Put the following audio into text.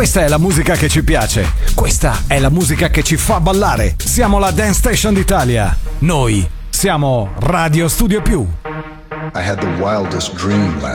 Questa è la musica che ci piace. Questa è la musica che ci fa ballare. Siamo la Dance Station d'Italia. Noi siamo Radio Studio Più. I had the wildest dream last